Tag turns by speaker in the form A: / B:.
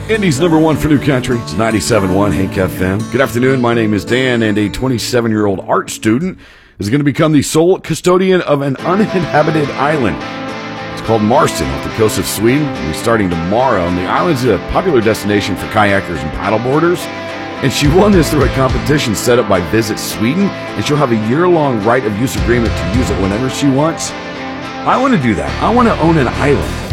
A: Indy's number one for New Country. It's 97.1 Hank FM. Good afternoon. My name is Dan, and a 27-year-old art student is going to become the sole custodian of an uninhabited island. It's called Marston off the coast of Sweden. We're starting tomorrow, and the island's a popular destination for kayakers and paddleboarders. And she won this through a competition set up by Visit Sweden, and she'll have a year-long right of use agreement to use it whenever she wants. I want to do that. I want to own an island.